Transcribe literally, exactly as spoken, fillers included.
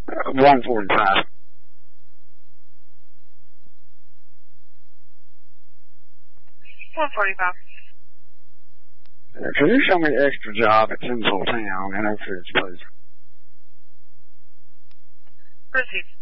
Uh, one forty-five. one forty-five. Uh, can you show me the extra job at Tinsel Town in Oak Ridge, please? Proceed.